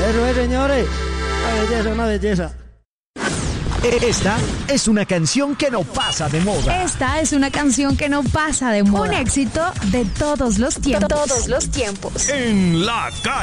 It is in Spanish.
Eso es, señores. Una belleza, una belleza. Esta es una canción que no pasa de moda. Esta es una canción que no pasa de moda. Un éxito de todos los tiempos. En la calle.